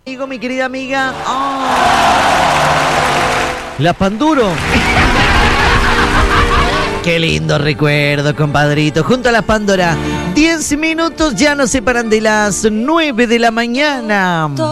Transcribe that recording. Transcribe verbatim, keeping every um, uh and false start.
Amigo, mi querida amiga. Oh. La Panduro. Qué lindo recuerdo, compadrito. Junto a la Pandora. Diez minutos ya nos separan de las nueve de la mañana.